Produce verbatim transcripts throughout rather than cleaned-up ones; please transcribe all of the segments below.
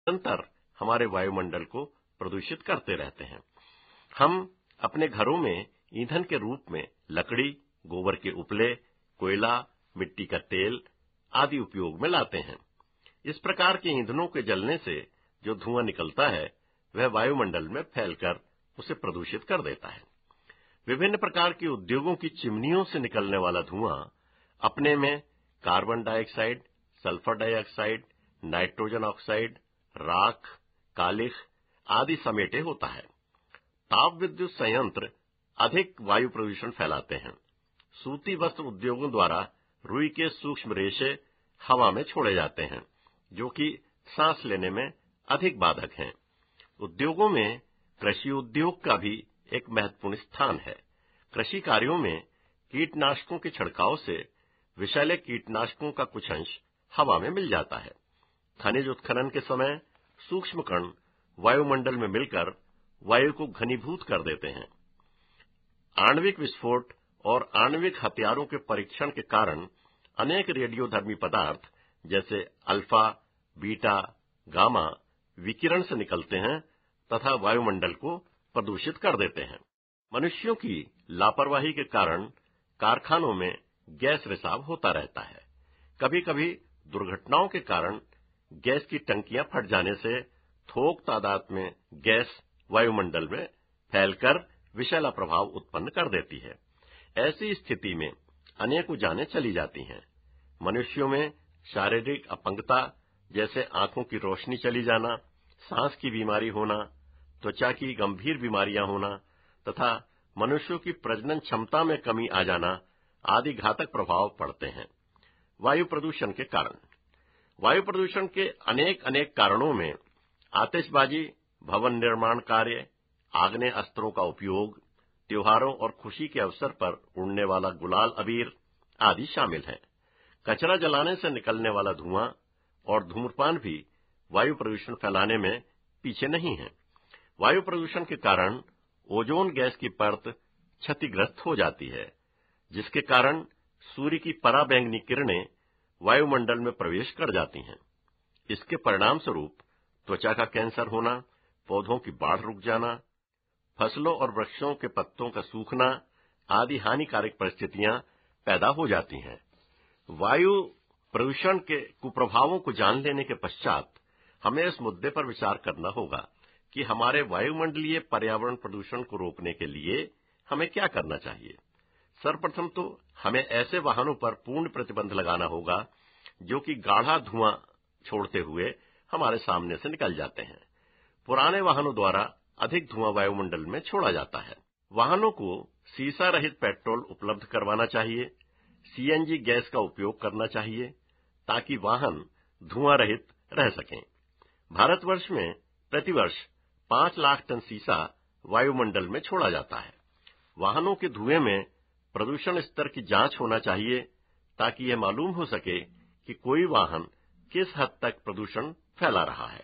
निरंतर हमारे वायुमंडल को प्रदूषित करते रहते हैं। हम अपने घरों में ईंधन के रूप में लकड़ी, गोबर के उपले, कोयला, मिट्टी का तेल आदि उपयोग में लाते हैं। इस प्रकार के ईंधनों के जलने से जो धुआं निकलता है वह वायुमंडल में फैलकर उसे प्रदूषित कर देता है। विभिन्न प्रकार के उद्योगों की चिमनियों से निकलने वाला धुआं अपने में carbon dioxide, sulphur dioxide, nitrogen oxide, राख, कालिख आदि समेटे होता है। ताप विद्युत संयंत्र अधिक वायु प्रदूषण फैलाते हैं। सूती वस्त्र उद्योगों द्वारा रुई के सूक्ष्म रेशे हवा में छोड़े जाते हैं, जो कि सांस लेने में अधिक बाधक हैं। उद्योगों में कृषि उद्योग का भी एक महत्वपूर्ण स्थान है। कृषि कार्यों में कीटनाशकों के छिड़काव से विषैले कीटनाशकों का कुछ अंश हवा में मिल जाता है। खनिज उत्खनन के समय सूक्ष्म कण वायुमंडल में मिलकर वायु को घनीभूत कर देते हैं। आणविक विस्फोट और आणविक हथियारों के परीक्षण के कारण अनेक रेडियोधर्मी पदार्थ जैसे अल्फा, बीटा, गामा विकिरण से निकलते हैं तथा वायुमंडल को प्रदूषित कर देते हैं। मनुष्यों की लापरवाही के कारण कारखानों में गैस रिसाव होता रहता है। कभी-कभी दुर्घटनाओं के कारण गैस की टंकियां फट जाने से थोक तादाद में गैस वायुमंडल में फैलकर विषैला प्रभाव उत्पन्न कर देती है। ऐसी स्थिति में अनेकों जानें चली जाती हैं। मनुष्यों में शारीरिक अपंगता जैसे आंखों की रोशनी चली जाना, सांस की बीमारी होना, त्वचा की गंभीर बीमारियां होना तथा मनुष्यों की प्रजनन क्षमता में कमी आ जाना आदि घातक प्रभाव पड़ते हैं। वायु प्रदूषण के कारण वायु प्रदूषण के अनेक अनेक कारणों में आतिशबाजी, भवन निर्माण कार्य, आग्नेय अस्त्रों का उपयोग, त्योहारों और खुशी के अवसर पर उड़ने वाला गुलाल अबीर आदि शामिल हैं। कचरा जलाने से निकलने वाला धुआं और धूम्रपान भी वायु प्रदूषण फैलाने में पीछे नहीं है। वायु प्रदूषण के कारण ओजोन गैस की परत क्षतिग्रस्त हो जाती है, जिसके कारण सूर्य की पराबैंगनी किरणें वायुमंडल में प्रवेश कर जाती हैं। इसके परिणाम स्वरूप त्वचा का कैंसर होना, पौधों की बाढ़ रुक जाना, फसलों और वृक्षों के पत्तों का सूखना आदि हानिकारक परिस्थितियां पैदा हो जाती हैं। वायु प्रदूषण के कुप्रभावों को जान लेने के पश्चात हमें इस मुद्दे पर विचार करना होगा कि हमारे वायुमंडलीय पर्यावरण प्रदूषण को रोकने के लिए हमें क्या करना चाहिए। सर्वप्रथम तो हमें ऐसे वाहनों पर पूर्ण प्रतिबंध लगाना होगा जो कि गाढ़ा धुआं छोड़ते हुए हमारे सामने से निकल जाते हैं। पुराने वाहनों द्वारा अधिक धुआं वायुमंडल में छोड़ा जाता है। वाहनों को सीसा रहित पेट्रोल उपलब्ध करवाना चाहिए। सीएनजी गैस का उपयोग करना चाहिए ताकि वाहन धुआं रहित रह सकें। भारतवर्ष में प्रतिवर्ष पांच लाख टन सीसा वायुमंडल में छोड़ा जाता है। वाहनों के धुएं में प्रदूषण स्तर की जांच होना चाहिए ताकि यह मालूम हो सके कि कोई वाहन किस हद तक प्रदूषण फैला रहा है।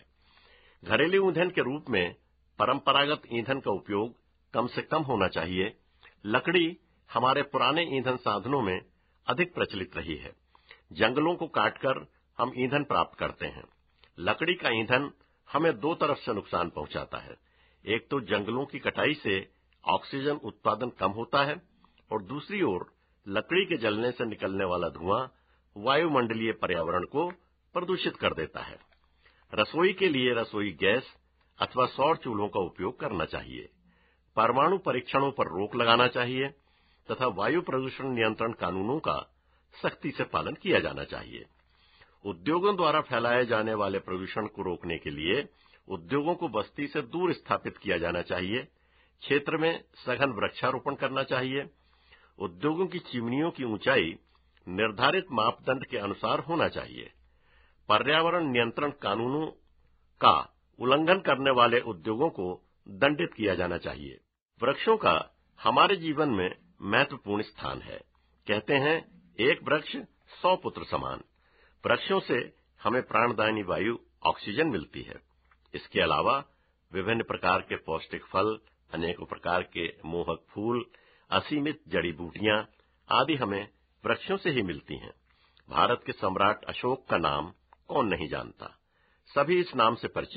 घरेलू ईंधन के रूप में परंपरागत ईंधन का उपयोग कम से कम होना चाहिए। लकड़ी हमारे पुराने ईंधन साधनों में अधिक प्रचलित रही है। जंगलों को काटकर हम ईंधन प्राप्त करते हैं। लकड़ी का ईंधन हमें दो तरफ से नुकसान पहुंचाता है। एक तो जंगलों की कटाई से ऑक्सीजन उत्पादन कम होता है और दूसरी ओर लकड़ी के जलने से निकलने वाला धुआं वायुमंडलीय पर्यावरण को प्रदूषित कर देता है। रसोई के लिए रसोई गैस अथवा सौर चूल्हों का उपयोग करना चाहिए। परमाणु परीक्षणों पर रोक लगाना चाहिए तथा वायु प्रदूषण नियंत्रण कानूनों का सख्ती से पालन किया जाना चाहिए। उद्योगों द्वारा फैलाए जाने वाले प्रदूषण को रोकने के लिए उद्योगों को बस्ती से दूर स्थापित किया जाना चाहिए। क्षेत्र में सघन वृक्षारोपण करना चाहिए। उद्योगों की चिमनियों की ऊंचाई निर्धारित मापदंड के अनुसार होना चाहिए। पर्यावरण नियंत्रण कानूनों का उल्लंघन करने वाले उद्योगों को दंडित किया जाना चाहिए। वृक्षों का हमारे जीवन में महत्वपूर्ण स्थान है। कहते हैं एक वृक्ष सौ पुत्र समान। वृक्षों से हमें प्राणदायिनी वायु ऑक्सीजन मिलती है। इसके अलावा विभिन्न प्रकार के पौष्टिक फल, अनेकों प्रकार के मोहक फूल, असीमित जड़ी बूटियां आदि हमें वृक्षों से ही मिलती हैं। भारत के सम्राट अशोक का नाम कौन नहीं जानता। सभी इस नाम से परिचित